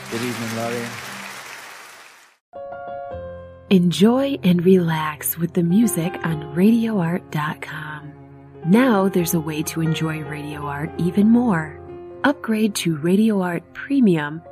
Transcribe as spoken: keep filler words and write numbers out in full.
Good evening, Laurie. Enjoy and relax with the music on radio art dot com. Now there's a way to enjoy Radio Art even more. Upgrade to Radio Art Premium